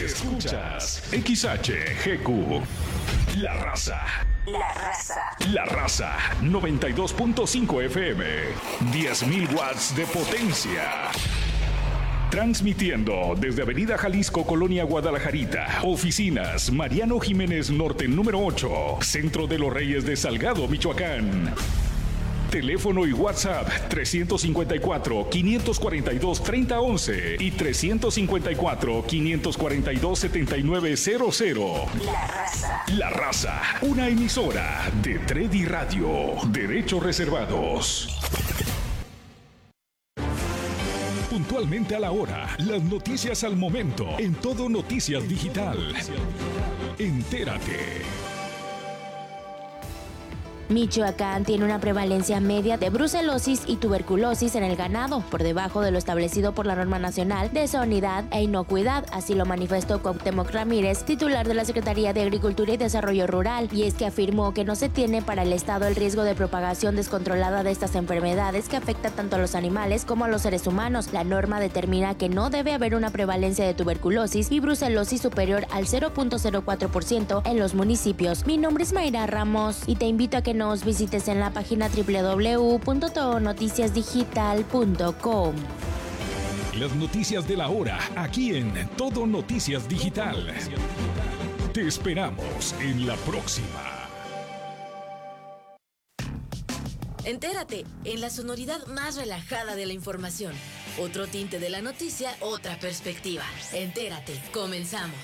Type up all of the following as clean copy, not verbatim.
Escuchas XHGQ. La Raza. La Raza 92.5 FM. 10.000 watts de potencia. Transmitiendo desde Avenida Jalisco, Colonia Guadalajarita. Oficinas Mariano Jiménez Norte número 8. Centro de los Reyes de Salgado, Michoacán. Teléfono y WhatsApp 354-542-3011 y 354-542-7900. La Raza, una emisora de Tredi Radio. Derechos reservados. Puntualmente a la hora, las noticias al momento, en Todo Noticias Digital. Entérate. Michoacán tiene una prevalencia media de brucelosis y tuberculosis en el ganado, por debajo de lo establecido por la norma nacional de sanidad e inocuidad, así lo manifestó Cuauhtémoc Ramírez, titular de la Secretaría de Agricultura y Desarrollo Rural, y es que afirmó que no se tiene para el Estado el riesgo de propagación descontrolada de estas enfermedades que afectan tanto a los animales como a los seres humanos. La norma determina que no debe haber una prevalencia de tuberculosis y brucelosis superior al 0.04% en los municipios. Mi nombre es Mayra Ramos y te invito a que nos visites en la página www.todonoticiasdigital.com. Las noticias de la hora, aquí en Todo Noticias Digital. Te esperamos en la próxima. Entérate, en la sonoridad más relajada de la información. Otro tinte de la noticia, otra perspectiva. Entérate, comenzamos.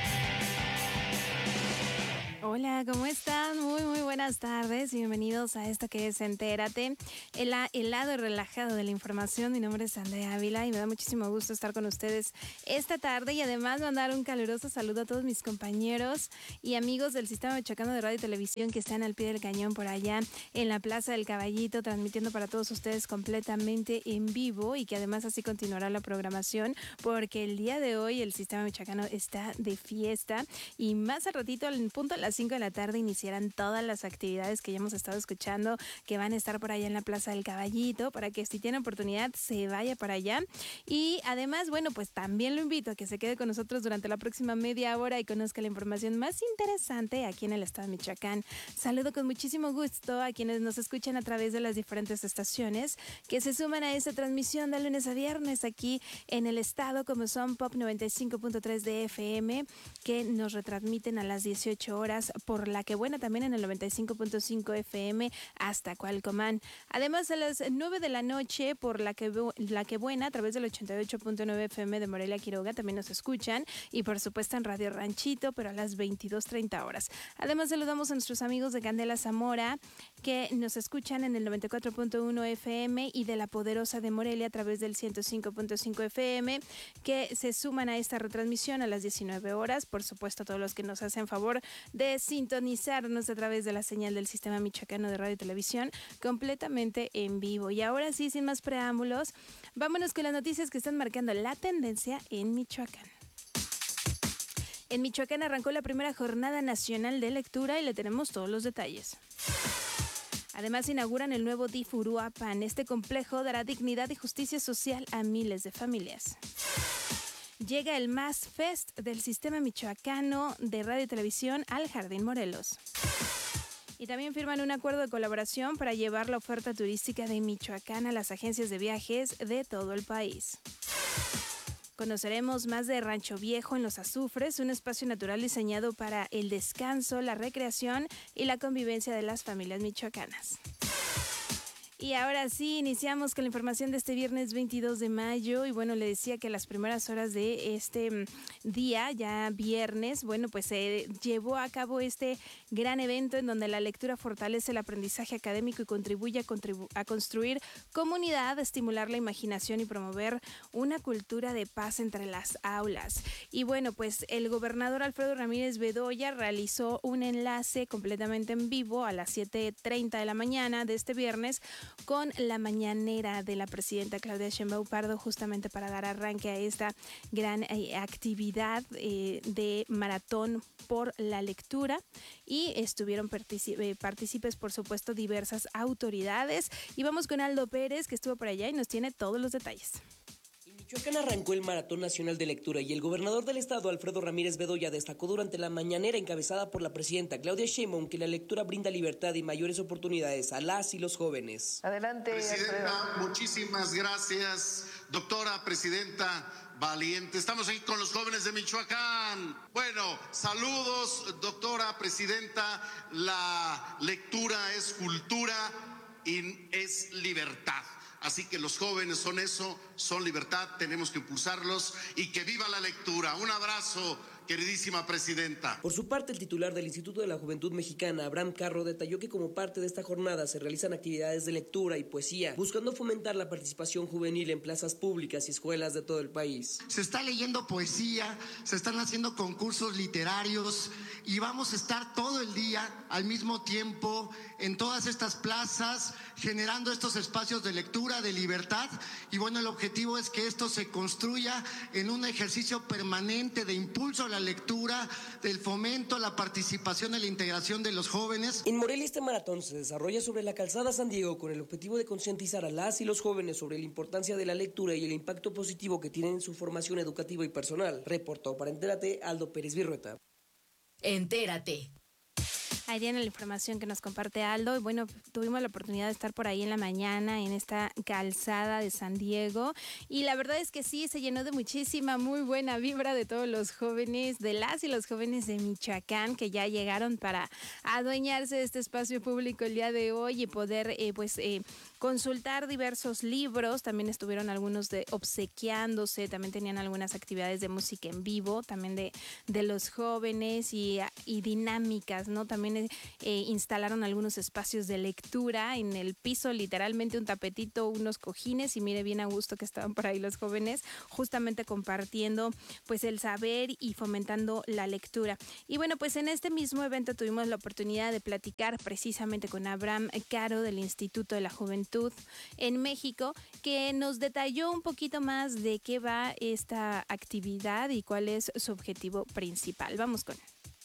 Hola, ¿cómo están? Muy buenas tardes y bienvenidos a esta que es Entérate, el lado relajado de la información. Mi nombre es Andrea Ávila y me da muchísimo gusto estar con ustedes esta tarde y además mandar un caluroso saludo a todos mis compañeros y amigos del Sistema Michoacano de Radio y Televisión que están al pie del cañón por allá en la Plaza del Caballito, transmitiendo para todos ustedes completamente en vivo y que además así continuará la programación porque el día de hoy el Sistema Michoacano está de fiesta y más al ratito, al punto de las 5 de la tarde, iniciarán todas las actividades que ya hemos estado escuchando que van a estar por allá en la Plaza del Caballito para que si tiene oportunidad se vaya para allá. Y además, bueno, pues también lo invito a que se quede con nosotros durante la próxima media hora y conozca la información más interesante aquí en el estado de Michoacán. Saludo con muchísimo gusto a quienes nos escuchan a través de las diferentes estaciones que se suman a esta transmisión de lunes a viernes aquí en el estado, como son Pop 95.3 de FM, que nos retransmiten a las 18 horas por La Que Buena también en el 95.5 FM hasta Cualcomán. Además a las 9 de la noche por La Que Buena a través del 88.9 FM de Morelia Quiroga también nos escuchan y por supuesto en Radio Ranchito, pero a las 22:30 horas. Además saludamos a nuestros amigos de Candela Zamora que nos escuchan en el 94.1 FM y de La Poderosa de Morelia a través del 105.5 FM que se suman a esta retransmisión a las 19 horas. Por supuesto, todos los que nos hacen favor de sintonizarnos a través de la señal del Sistema Michoacano de Radio y Televisión completamente en vivo. Y ahora sí, sin más preámbulos, vámonos con las noticias que están marcando la tendencia en Michoacán. En Michoacán arrancó la primera jornada nacional de lectura y le tenemos todos los detalles. Además, inauguran el nuevo DIF Uruapan. Este complejo dará dignidad y justicia social a miles de familias. Llega el Más Fest del Sistema Michoacano de Radio y Televisión al Jardín Morelos. Y también firman un acuerdo de colaboración para llevar la oferta turística de Michoacán a las agencias de viajes de todo el país. Conoceremos más de Rancho Viejo en Los Azufres, un espacio natural diseñado para el descanso, la recreación y la convivencia de las familias michoacanas. Y ahora sí, iniciamos con la información de este viernes 22 de mayo y bueno, le decía que las primeras horas de este día, ya viernes, bueno, pues se llevó a cabo este gran evento en donde la lectura fortalece el aprendizaje académico y contribuye a construir comunidad, estimular la imaginación y promover una cultura de paz entre las aulas. Y bueno, pues el gobernador Alfredo Ramírez Bedoya realizó un enlace completamente en vivo a las 7:30 de la mañana de este viernes con la mañanera de la presidenta Claudia Sheinbaum Pardo, justamente para dar arranque a esta gran actividad de maratón por la lectura, y estuvieron partícipes, por supuesto, diversas autoridades. Y vamos con Aldo Pérez, que estuvo por allá y nos tiene todos los detalles. Michoacán arrancó el Maratón Nacional de Lectura y el gobernador del estado, Alfredo Ramírez Bedoya, destacó durante la mañanera encabezada por la presidenta Claudia Sheinbaum que la lectura brinda libertad y mayores oportunidades a las y los jóvenes. Adelante, Presidenta, Alfredo. muchísimas gracias. Doctora Presidenta Valiente, estamos aquí con los jóvenes de Michoacán. Bueno, saludos, doctora Presidenta. La lectura es cultura y es libertad. Así que los jóvenes son eso, son libertad, tenemos que impulsarlos y que viva la lectura. Un abrazo, queridísima presidenta. Por su parte, el titular del Instituto de la Juventud Mexicana, Abraham Carro, detalló que como parte de esta jornada se realizan actividades de lectura y poesía, buscando fomentar la participación juvenil en plazas públicas y escuelas de todo el país. Se está leyendo poesía, se están haciendo concursos literarios y vamos a estar todo el día al mismo tiempo en todas estas plazas generando estos espacios de lectura, de libertad, y bueno, el objetivo es que esto se construya en un ejercicio permanente de impulso a la lectura, del fomento a la participación y la integración de los jóvenes. En Morelia este maratón se desarrolla sobre la calzada San Diego con el objetivo de concientizar a las y los jóvenes sobre la importancia de la lectura y el impacto positivo que tienen en su formación educativa y personal. Reportó para Entérate, Aldo Pérez Virrueta. Entérate. Ahí tiene la información que nos comparte Aldo. Y bueno, tuvimos la oportunidad de estar por ahí en la mañana en esta calzada de San Diego. Y la verdad es que sí, se llenó de muchísima, muy buena vibra de todos los jóvenes, de las y los jóvenes de Michoacán que ya llegaron para adueñarse de este espacio público el día de hoy y poder consultar diversos libros. También estuvieron algunos obsequiándose, también tenían algunas actividades de música en vivo, también de los jóvenes y dinámicas, ¿no? También instalaron algunos espacios de lectura en el piso, literalmente un tapetito, unos cojines, y mire bien a gusto que estaban por ahí los jóvenes justamente compartiendo pues el saber y fomentando la lectura. Y bueno, pues en este mismo evento tuvimos la oportunidad de platicar precisamente con Abraham Caro del Instituto de la Juventud en México, que nos detalló un poquito más de qué va esta actividad y cuál es su objetivo principal. Vamos con él.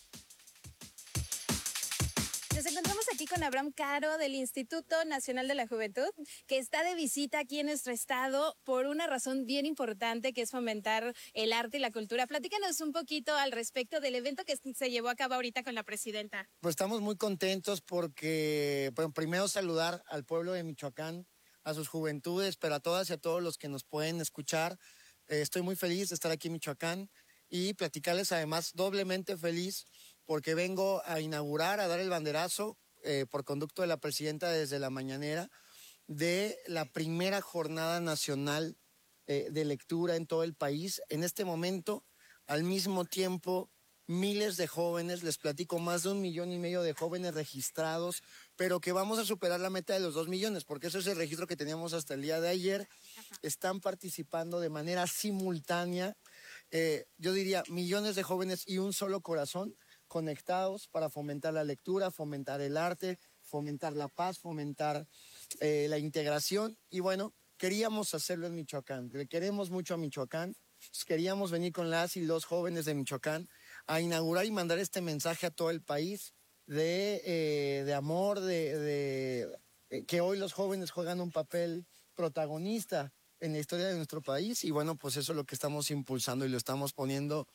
Nos encontramos aquí con Abraham Caro del Instituto Nacional de la Juventud, que está de visita aquí en nuestro estado por una razón bien importante, que es fomentar el arte y la cultura. Platícanos un poquito al respecto del evento que se llevó a cabo ahorita con la presidenta. Pues estamos muy contentos porque, bueno, primero saludar al pueblo de Michoacán, a sus juventudes, pero a todas y a todos los que nos pueden escuchar. Estoy muy feliz de estar aquí en Michoacán y platicarles además doblemente feliz porque vengo a inaugurar, a dar el banderazo por conducto de la presidenta desde la mañanera de la primera jornada nacional de lectura en todo el país. En este momento, al mismo tiempo, miles de jóvenes, les platico, más de 1,5 millones de jóvenes registrados, pero que vamos a superar la meta de los 2 millones, porque eso es el registro que teníamos hasta el día de ayer. Están participando de manera simultánea, yo diría, millones de jóvenes y un solo corazón conectados para fomentar la lectura, fomentar el arte, fomentar la paz, fomentar la integración. Y bueno, queríamos hacerlo en Michoacán, le queremos mucho a Michoacán, queríamos venir con las y los jóvenes de Michoacán a inaugurar y mandar este mensaje a todo el país de amor, que hoy los jóvenes juegan un papel protagonista en la historia de nuestro país. Y bueno, pues eso es lo que estamos impulsando y lo estamos poniendo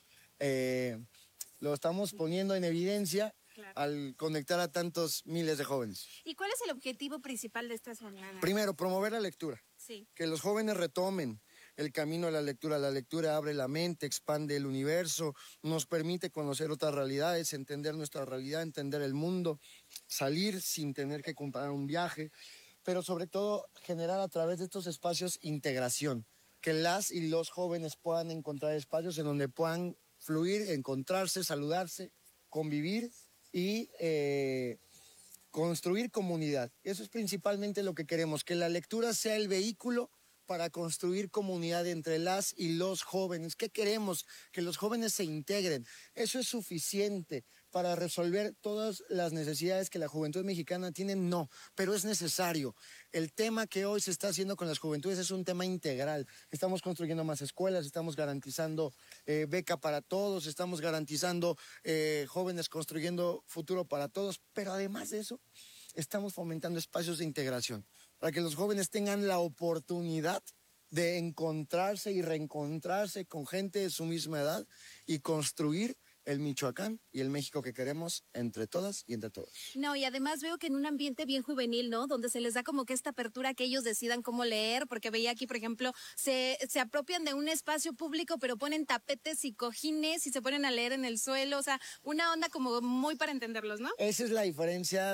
en evidencia, claro, al conectar a tantos miles de jóvenes. ¿Y cuál es el objetivo principal de esta jornada? Primero, promover la lectura. Sí. Que los jóvenes retomen el camino a la lectura. La lectura abre la mente, expande el universo, nos permite conocer otras realidades, entender nuestra realidad, entender el mundo, salir sin tener que comprar un viaje, pero sobre todo generar a través de estos espacios integración, que las y los jóvenes puedan encontrar espacios en donde puedan fluir, encontrarse, saludarse, convivir y construir comunidad. Eso es principalmente lo que queremos, que la lectura sea el vehículo para construir comunidad entre las y los jóvenes. ¿Qué queremos? Que los jóvenes se integren. ¿Eso es suficiente para resolver todas las necesidades que la juventud mexicana tiene? No, pero es necesario. El tema que hoy se está haciendo con las juventudes es un tema integral. Estamos construyendo más escuelas, estamos garantizando beca para todos, estamos garantizando jóvenes construyendo futuro para todos, pero además de eso, estamos fomentando espacios de integración para que los jóvenes tengan la oportunidad de encontrarse y reencontrarse con gente de su misma edad y construir el Michoacán y el México que queremos entre todas y entre todos. No, y además veo que en un ambiente bien juvenil, ¿no? Donde se les da como que esta apertura que ellos decidan cómo leer, porque veía aquí, por ejemplo, se apropian de un espacio público, pero ponen tapetes y cojines y se ponen a leer en el suelo, o sea, una onda como muy para entenderlos, ¿no? Esa es la diferencia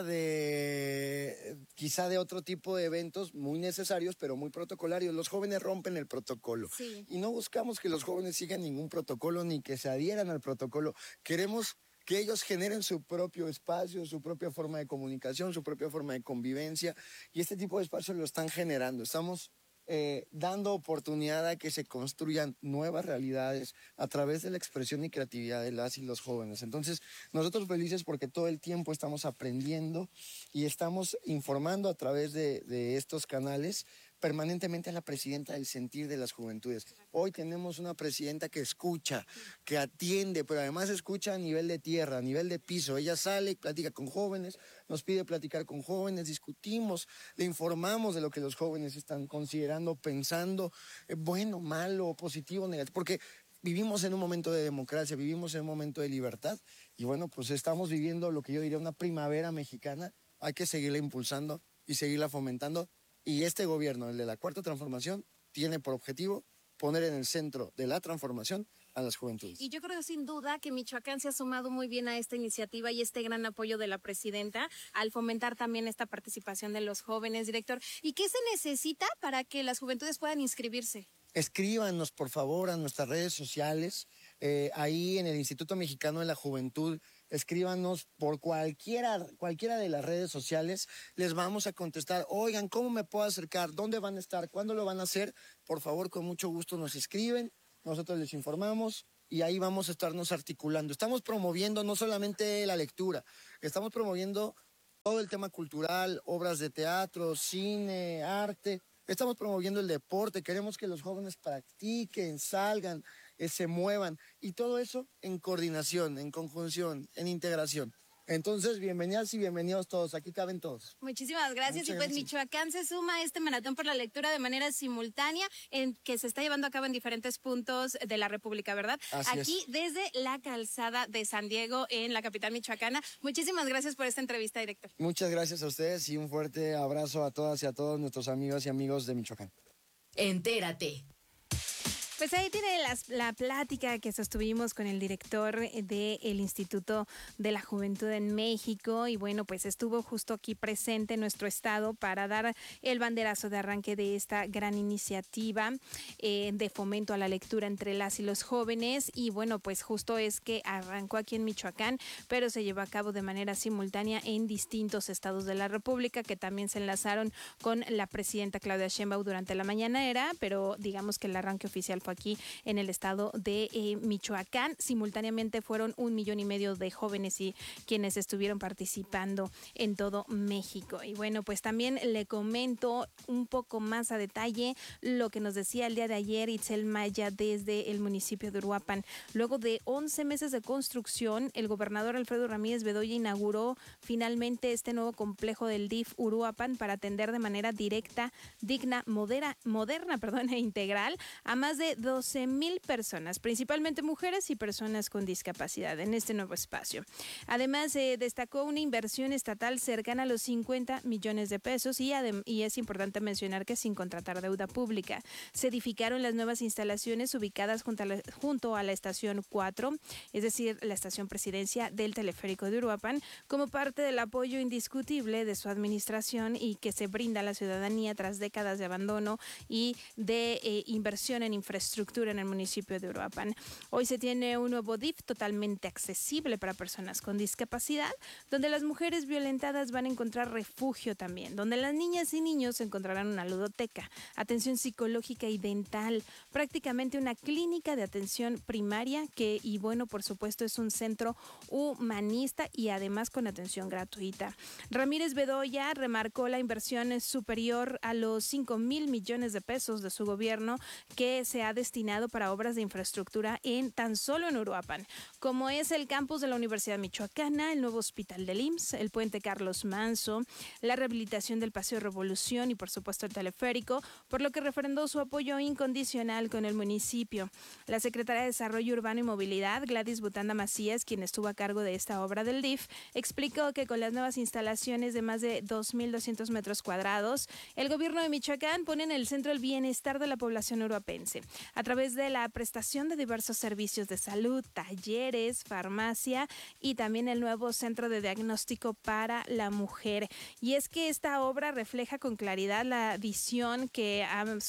de quizá de otro tipo de eventos muy necesarios, pero muy protocolarios. Los jóvenes rompen el protocolo. Sí. Y no buscamos que los jóvenes sigan ningún protocolo ni que se adhieran al protocolo. Queremos que ellos generen su propio espacio, su propia forma de comunicación, su propia forma de convivencia. Y este tipo de espacios lo están generando. Estamos dando oportunidad a que se construyan nuevas realidades a través de la expresión y creatividad de las y los jóvenes. Entonces, nosotros felices porque todo el tiempo estamos aprendiendo y estamos informando a través de estos canales permanentemente a la presidenta del sentir de las juventudes. Hoy tenemos una presidenta que escucha, que atiende, pero además escucha a nivel de tierra, a nivel de piso. Ella sale y platica con jóvenes, nos pide platicar con jóvenes, discutimos, le informamos de lo que los jóvenes están considerando, pensando, bueno, malo, positivo, negativo, porque vivimos en un momento de democracia, vivimos en un momento de libertad y bueno, pues estamos viviendo lo que yo diría una primavera mexicana. Hay que seguirla impulsando y seguirla fomentando. Y este gobierno, el de la Cuarta Transformación, tiene por objetivo poner en el centro de la transformación a las juventudes. Y yo creo sin duda que Michoacán se ha sumado muy bien a esta iniciativa y este gran apoyo de la presidenta al fomentar también esta participación de los jóvenes, director. ¿Y qué se necesita para que las juventudes puedan inscribirse? Escríbanos, por favor, a nuestras redes sociales, ahí en el Instituto Mexicano de la Juventud. Escríbanos por cualquiera de las redes sociales, les vamos a contestar. Oigan, ¿cómo me puedo acercar? ¿Dónde van a estar? ¿Cuándo lo van a hacer? Por favor, con mucho gusto nos escriben, nosotros les informamos y ahí vamos a estarnos articulando. Estamos promoviendo no solamente la lectura, estamos promoviendo todo el tema cultural, obras de teatro, cine, arte. Estamos promoviendo el deporte, queremos que los jóvenes practiquen, salgan, se muevan y todo eso en coordinación, en conjunción, en integración. Entonces, bienvenidas y bienvenidos todos, aquí caben todos. Muchísimas gracias. Muchas y pues gracias. Michoacán se suma a este maratón por la lectura de manera simultánea que se está llevando a cabo en diferentes puntos de la República, ¿verdad? Así aquí es. desde la calzada de San Diego en la capital michoacana. Muchísimas gracias por esta entrevista, director. Muchas gracias a ustedes y un fuerte abrazo a todas y a todos nuestros amigos y amigos de Michoacán. Entérate. Pues ahí tiene la plática que sostuvimos con el director del Instituto de la Juventud en México y bueno, pues estuvo justo aquí presente en nuestro estado para dar el banderazo de arranque de esta gran iniciativa de fomento a la lectura entre las y los jóvenes y bueno, pues justo es que arrancó aquí en Michoacán, pero se llevó a cabo de manera simultánea en distintos estados de la República que también se enlazaron con la presidenta Claudia Sheinbaum durante la mañanera, pero digamos que el arranque oficial fue aquí en el estado de Michoacán. Simultáneamente fueron 1,5 millones de jóvenes y quienes estuvieron participando en todo México. Y bueno, pues también le comento un poco más a detalle lo que nos decía el día de ayer Itzel Maya desde el municipio de Uruapan. Luego de 11 meses de construcción, el gobernador Alfredo Ramírez Bedoya inauguró finalmente este nuevo complejo del DIF Uruapan para atender de manera directa, digna, moderna, e integral a más de 12,000 personas, principalmente mujeres y personas con discapacidad en este nuevo espacio. Además, destacó una inversión estatal cercana a los 50 millones de pesos y es importante mencionar que sin contratar deuda pública. Se edificaron las nuevas instalaciones ubicadas junto a la estación 4, es decir, la estación Presidencia del Teleférico de Uruapan, como parte del apoyo indiscutible de su administración y que se brinda a la ciudadanía tras décadas de abandono y de inversión en infraestructura en el municipio de Uruapan. Hoy se tiene un nuevo DIF totalmente accesible para personas con discapacidad, donde las mujeres violentadas van a encontrar refugio también, donde las niñas y niños encontrarán una ludoteca, atención psicológica y dental, prácticamente una clínica de atención primaria y bueno, por supuesto es un centro humanista y además con atención gratuita. Ramírez Bedoya remarcó la inversión superior a los 5,000 millones de pesos de su gobierno que se ha destinado para obras de infraestructura tan solo en Uruapan, como es el campus de la Universidad Michoacana, el nuevo hospital del IMSS, el puente Carlos Manso, la rehabilitación del Paseo Revolución y por supuesto el teleférico, por lo que refrendó su apoyo incondicional con el municipio. La secretaria de Desarrollo Urbano y Movilidad, Gladys Butanda Macías, quien estuvo a cargo de esta obra del DIF, explicó que con las nuevas instalaciones de más de 2.200 metros cuadrados, el gobierno de Michoacán pone en el centro el bienestar de la población uruapense, a través de la prestación de diversos servicios de salud, talleres, farmacia y también el nuevo centro de diagnóstico para la mujer. Y es que esta obra refleja con claridad la visión que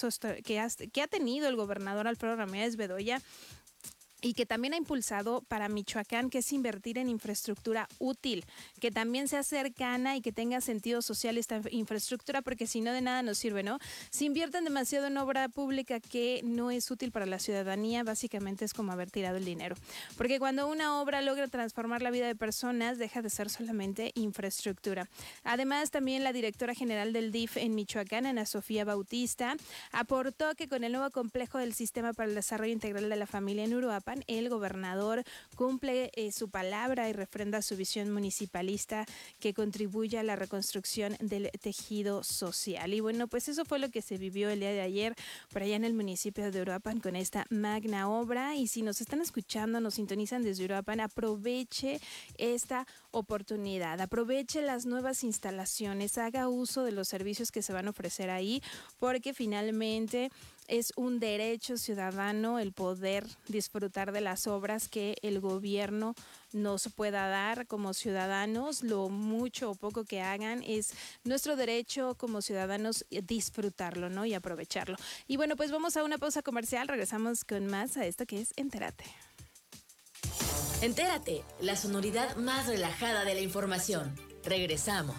ha tenido el gobernador Alfredo Ramírez Bedoya y que también ha impulsado para Michoacán, que es invertir en infraestructura útil, que también sea cercana y que tenga sentido social esta infraestructura, porque si no, de nada nos sirve, ¿no? Si invierten demasiado en obra pública que no es útil para la ciudadanía, básicamente es como haber tirado el dinero. Porque cuando una obra logra transformar la vida de personas, deja de ser solamente infraestructura. Además, también la directora general del DIF en Michoacán, Ana Sofía Bautista, aportó que con el nuevo complejo del Sistema para el Desarrollo Integral de la Familia en Uruapan, el gobernador cumple su palabra y refrenda su visión municipalista que contribuye a la reconstrucción del tejido social. Y bueno, pues eso fue lo que se vivió el día de ayer por allá en el municipio de Uruapan con esta magna obra. Y si nos están escuchando, nos sintonizan desde Uruapan, aproveche esta oportunidad, aproveche las nuevas instalaciones, haga uso de los servicios que se van a ofrecer ahí, porque finalmente es un derecho ciudadano el poder disfrutar de las obras que el gobierno nos pueda dar como ciudadanos. Lo mucho o poco que hagan es nuestro derecho como ciudadanos disfrutarlo, ¿no? Y aprovecharlo. Y bueno, pues vamos a una pausa comercial, regresamos con más a esto que es Entérate. Entérate, la sonoridad más relajada de la información. Regresamos.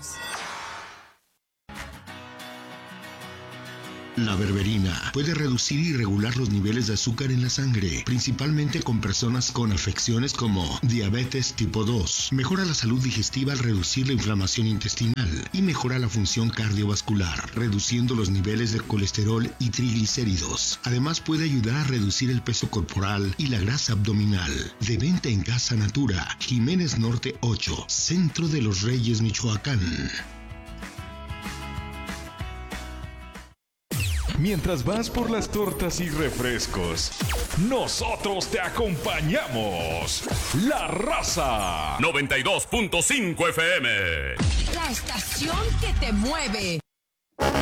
La berberina puede reducir y regular los niveles de azúcar en la sangre, principalmente con personas con afecciones como diabetes tipo 2. Mejora la salud digestiva al reducir la inflamación intestinal y mejora la función cardiovascular, reduciendo los niveles de colesterol y triglicéridos. Además, puede ayudar a reducir el peso corporal y la grasa abdominal. De venta en Casa Natura, Jiménez Norte 8, Centro de los Reyes, Michoacán. Mientras vas por las tortas y refrescos, nosotros te acompañamos. La Raza 92.5 FM. La estación que te mueve.